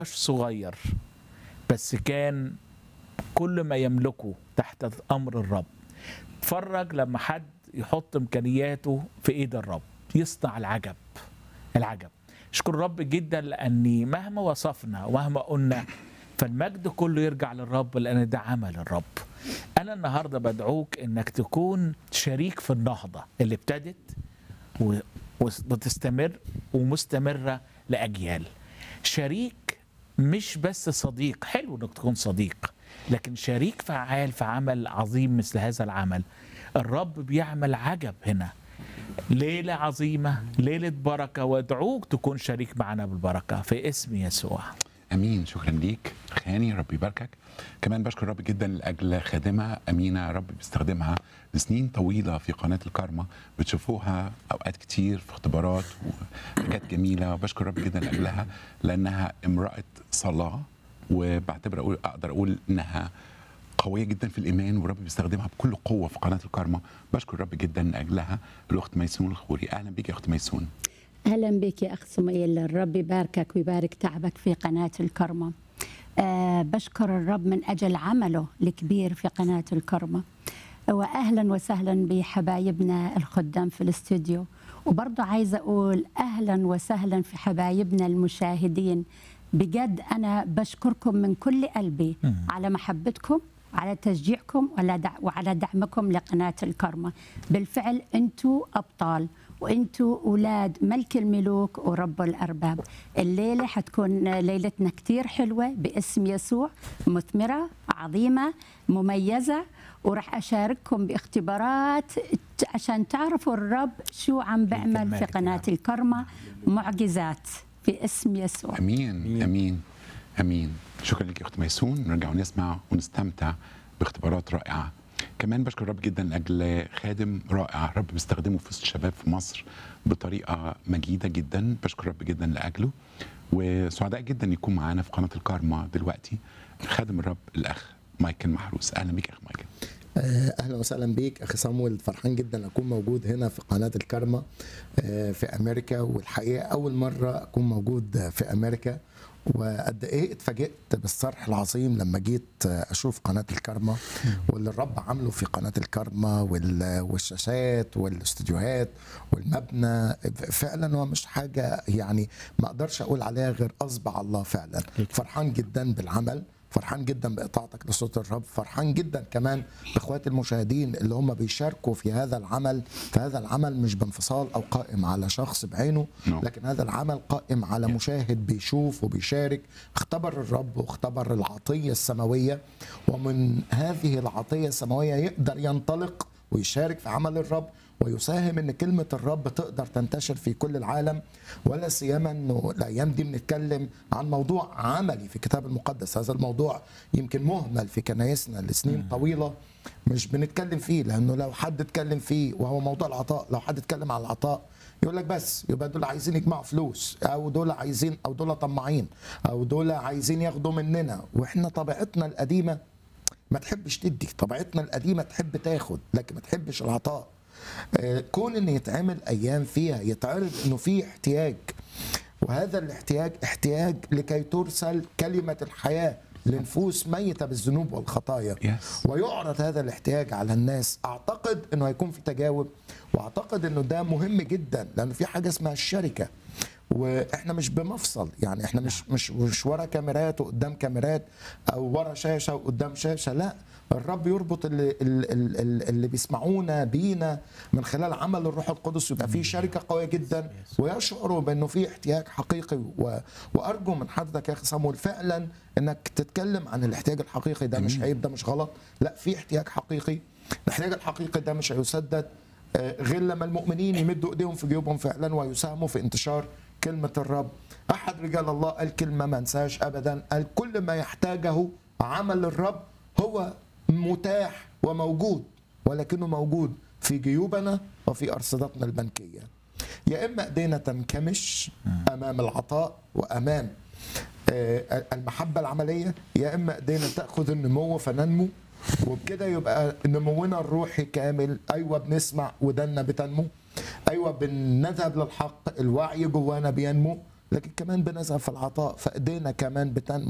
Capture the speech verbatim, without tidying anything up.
صغير، بس كان كل ما يملكه تحت أمر الرب. اتفرج لما حد يحط إمكانياته في إيد الرب يصنع العجب العجب. اشكر الرب جدا لأني مهما وصفنا ومهما قلنا فالمجد كله يرجع للرب، لأن ده عمل الرب. أنا النهاردة بدعوك إنك تكون شريك في النهضة اللي ابتدت وتستمر ومستمرة لأجيال. شريك مش بس صديق، حلو إنك تكون صديق، لكن شريك فعال في عمل عظيم مثل هذا العمل. الرب بيعمل عجب هنا، ليلة عظيمة، ليلة بركة، وادعوك تكون شريك معنا بالبركة في اسم يسوع. امين. شكرا ليك خاني، ربي يباركك. كمان بشكر الرب جدا لاجل خادمه امينه رب بيستخدمها لسنين طويله في قناه الكارما، بتشوفوها اوقات كتير في اختبارات وحاجات جميله. بشكر الرب جدا لاجلها لانها امراه صلاه، وبعتبر اقول اقدر اقول انها قويه جدا في الايمان، ورب بيستخدمها بكل قوه في قناه الكارما. بشكر الرب جدا لاجلها. الاخت ميسون الخوري، اهلا بيك يا اخت ميسون. اهلا بك يا اخ سميل، الرب يباركك ويبارك تعبك في قناه الكرمه. أه بشكر الرب من اجل عمله الكبير في قناه الكرمه، واهلا وسهلا بحبايبنا الخدام في الاستوديو، وبرضه عايزه اقول اهلا وسهلا في حبايبنا المشاهدين. بجد انا بشكركم من كل قلبي على محبتكم، على تشجيعكم وعلى دعمكم لقناه الكرمه. بالفعل انتم ابطال، وانتوا اولاد ملك الملوك ورب الارباب. الليله حتكون ليلتنا كتير حلوه باسم يسوع، مثمره عظيمه مميزه، وراح اشارككم باختبارات عشان تعرفوا الرب شو عم بعمل في قناه الكرمه، معجزات في اسم يسوع. امين امين امين. شكرا لك يا اخت ميسون. نرجع ونسمع ونستمتع باختبارات رائعه. كمان بشكر الرب جدا لاجل خادم رائع رب بيستخدمه في وسط الشباب في مصر بطريقه مجيده جدا. بشكر الرب جدا لاجله، وسعداء جدا يكون معانا في قناه الكارما دلوقتي خادم الرب الاخ مايكل محروس. اهلا بيك يا اخ مايكل. اهلا وسهلا بيك اخي صامويل، فرحان جدا اكون موجود هنا في قناه الكارما في امريكا، والحقيقه اول مره اكون موجود في امريكا، وقد ايه اتفاجئت بالصرح العظيم لما جيت اشوف قناه الكارما واللي الرب عامله في قناه الكارما والشاشات والاستوديوهات والمبنى. فعلا هو مش حاجه يعني ما اقدرش اقول عليها غير اصبع الله. فعلا فرحان جدا بالعمل، فرحان جدا بإطاعتك لصوت الرب، فرحان جدا كمان باخواتي المشاهدين اللي هم بيشاركوا في هذا العمل. فهذا العمل مش بانفصال او قائم على شخص بعينه، لكن هذا العمل قائم على مشاهد بيشوف وبيشارك، اختبر الرب واختبر العطية السماوية، ومن هذه العطية السماوية يقدر ينطلق ويشارك في عمل الرب ويساهم ان كلمه الرب تقدر تنتشر في كل العالم. ولا سيما انه الايام دي بنتكلم عن موضوع عملي في الكتاب المقدس. هذا الموضوع يمكن مهمل في كنايسنا لسنين طويله، مش بنتكلم فيه، لانه لو حد اتكلم فيه وهو موضوع العطاء، لو حد اتكلم عن العطاء يقول لك بس يبقى دول عايزين يجمعوا فلوس، او دول عايزين، او دول طماعين، او دول عايزين ياخدوا مننا. واحنا طبيعتنا القديمه ما تحبش تدي، طبيعتنا القديمه تحب تاخد لكن ما تحبش العطاء. كون ان يتعمل ايام فيها يتعرض انه في احتياج، وهذا الاحتياج احتياج لكي ترسل كلمه الحياه لنفوس ميته بالذنوب والخطايا، yes. ويعرض هذا الاحتياج على الناس. اعتقد انه هيكون في تجاوب، واعتقد انه ده مهم جدا، لانه في حاجه اسمها الشركه، واحنا مش بمفصل، يعني احنا مش مش مش ورا كاميرات وقدام كاميرات، او ورا شاشه وقدام شاشه. لا، الرب يربط اللي, اللي, اللي بيسمعونا بينا من خلال عمل الروح القدس، يبقى في شركه قويه جدا، ويشعروا بانه في احتياج حقيقي. وارجو من حضرتك يا اخي صامويل فعلا انك تتكلم عن الاحتياج الحقيقي ده. مش عيب، ده مش غلط، لا، في احتياج حقيقي. الاحتياج الحقيقي ده مش هيسدد غير لما المؤمنين يمدوا ايديهم في جيوبهم فعلا ويساهموا في انتشار كلمة الرب. أحد رجال الله قال كلمة ما انساش أبدا، قال كل ما يحتاجه عمل الرب هو متاح وموجود، ولكنه موجود في جيوبنا وفي أرصدتنا البنكية. يا إما إيدينا تنكمش أمام العطاء وأمام المحبة العملية، يا إما إيدينا تأخذ النمو فننمو، وبكده يبقى نمونا الروحي كامل. أيوة بنسمع ودنا بتنمو، أيوة بنذهب للحق، الوعي جوانا بينمو، لكن كمان بنزعل في العطاء، فايدينا كمان بتنمو.